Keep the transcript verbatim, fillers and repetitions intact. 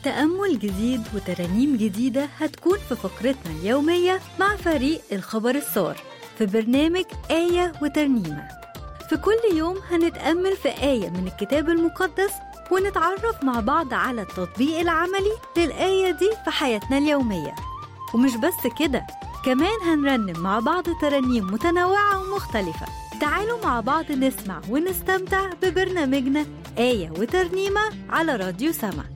تأمل جديد وترانيم جديدة هتكون في فقرتنا اليومية مع فريق الخبر السار في برنامج آية وترنيمة. في كل يوم هنتأمل في آية من الكتاب المقدس ونتعرف مع بعض على التطبيق العملي للآية دي في حياتنا اليومية. ومش بس كده، كمان هنرنم مع بعض ترانيم متنوعة ومختلفة. تعالوا مع بعض نسمع ونستمتع ببرنامجنا آية وترنيمة على راديو سما.